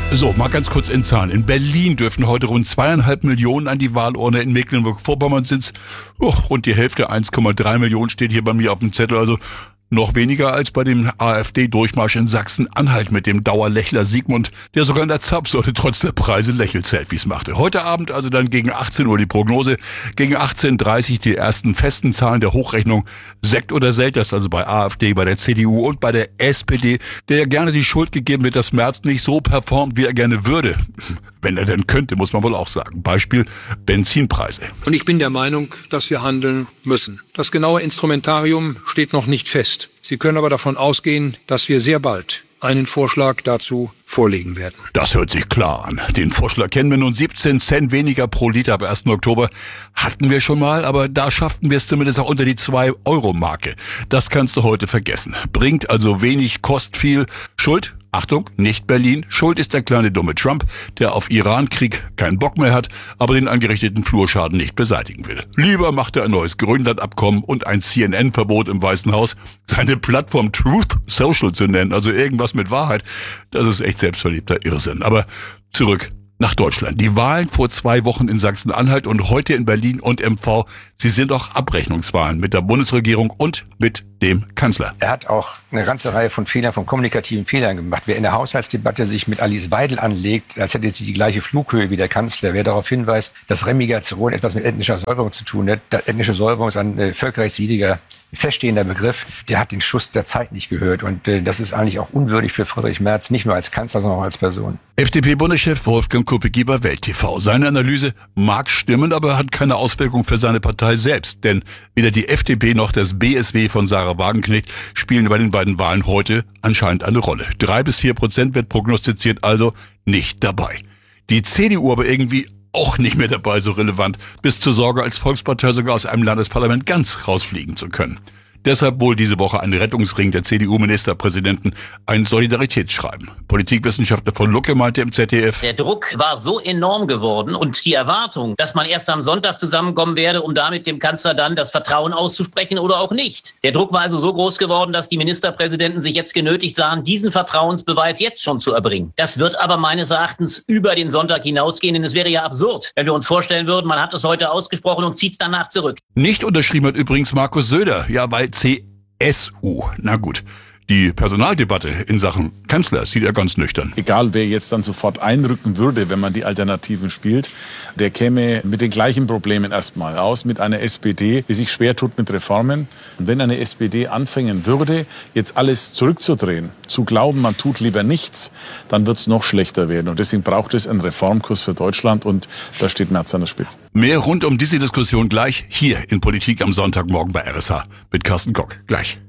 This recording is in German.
So, mal ganz kurz in Zahlen. In Berlin dürfen heute rund 2,5 Millionen an die Wahlurne. In Mecklenburg-Vorpommern sind es rund die Hälfte, 1,3 Millionen steht hier bei mir auf dem Zettel. Also noch weniger als bei dem AfD-Durchmarsch in Sachsen-Anhalt mit dem Dauerlächler Sigmund, der sogar in der Zapfsäule trotz der Preise Lächelselfies machte. Heute Abend also dann gegen 18 Uhr die Prognose, gegen 18:30 Uhr die ersten festen Zahlen der Hochrechnung. Sekt oder Selt, das also bei AfD, bei der CDU und bei der SPD, der gerne die Schuld gegeben wird, dass Merz nicht so performt, wie er gerne würde. Wenn er denn könnte, muss man wohl auch sagen. Beispiel Benzinpreise. Und ich bin der Meinung, dass wir handeln müssen. Das genaue Instrumentarium steht noch nicht fest. Sie können aber davon ausgehen, dass wir sehr bald einen Vorschlag dazu vorlegen werden. Das hört sich klar an. Den Vorschlag kennen wir nun. 17 Cent weniger pro Liter ab 1. Oktober hatten wir schon mal, aber da schafften wir es zumindest auch unter die 2-Euro-Marke. Das kannst du heute vergessen. Bringt also wenig, kostet viel. Schuld? Achtung, nicht Berlin. Schuld ist der kleine dumme Trump, der auf Iran-Krieg keinen Bock mehr hat, aber den angerichteten Flurschaden nicht beseitigen will. Lieber macht er ein neues Grönland-Abkommen und ein CNN-Verbot im Weißen Haus. Seine Plattform Truth Social zu nennen, also irgendwas mit Wahrheit, das ist echt selbstverliebter Irrsinn. Aber zurück nach Deutschland. Die Wahlen vor 2 Wochen in Sachsen-Anhalt und heute in Berlin und MV, sie sind auch Abrechnungswahlen mit der Bundesregierung und mit dem Kanzler. Er hat auch eine ganze Reihe von Fehlern, von kommunikativen Fehlern gemacht. Wer in der Haushaltsdebatte sich mit Alice Weidel anlegt, als hätte sie die gleiche Flughöhe wie der Kanzler, wer darauf hinweist, dass Remigration etwas mit ethnischer Säuberung zu tun hat. Ethnische Säuberung ist ein völkerrechtswidriger, feststehender Begriff. Der hat den Schuss der Zeit nicht gehört. Und das ist eigentlich auch unwürdig für Friedrich Merz, nicht nur als Kanzler, sondern auch als Person. FDP-Bundeschef Wolfgang Kubicki bei Welt TV. Seine Analyse mag stimmen, aber hat keine Auswirkung für seine Partei selbst. Denn weder die FDP noch das BSW von Sarah Wagenknecht spielen bei den beiden Wahlen heute anscheinend eine Rolle. 3-4% wird prognostiziert, also nicht dabei. Die CDU aber irgendwie auch nicht mehr dabei, so relevant, bis zur Sorge, als Volkspartei sogar aus einem Landesparlament ganz rausfliegen zu können. Deshalb wohl diese Woche ein Rettungsring der CDU-Ministerpräsidenten, ein Solidaritätsschreiben. Politikwissenschaftler von Lucke meinte im ZDF: Der Druck war so enorm geworden und die Erwartung, dass man erst am Sonntag zusammenkommen werde, um damit dem Kanzler dann das Vertrauen auszusprechen oder auch nicht. Der Druck war also so groß geworden, dass die Ministerpräsidenten sich jetzt genötigt sahen, diesen Vertrauensbeweis jetzt schon zu erbringen. Das wird aber meines Erachtens über den Sonntag hinausgehen, denn es wäre ja absurd, wenn wir uns vorstellen würden, man hat es heute ausgesprochen und zieht es danach zurück. Nicht unterschrieben hat übrigens Markus Söder, ja, weil CSU. Na gut. Die Personaldebatte in Sachen Kanzler sieht er ganz nüchtern. Egal, wer jetzt dann sofort einrücken würde, wenn man die Alternativen spielt, der käme mit den gleichen Problemen erstmal aus, mit einer SPD, die sich schwer tut mit Reformen. Und wenn eine SPD anfangen würde, jetzt alles zurückzudrehen, zu glauben, man tut lieber nichts, dann wird es noch schlechter werden. Und deswegen braucht es einen Reformkurs für Deutschland und da steht Merz an der Spitze. Mehr rund um diese Diskussion gleich hier in Politik am Sonntagmorgen bei RSH mit Carsten Kock. Gleich.